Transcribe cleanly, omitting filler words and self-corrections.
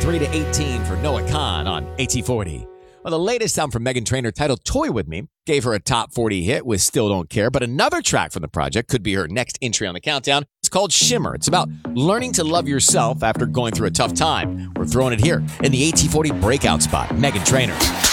3 to 18 for Noah Khan on AT40. Well, the latest album from Meghan Trainor, titled Toy With Me, gave her a top 40 hit with Still Don't Care, but another track from the project could be her next entry on the countdown. It's called Shimmer. It's about learning to love yourself after going through a tough time. We're throwing it here in the AT40 breakout spot. Meghan Trainor.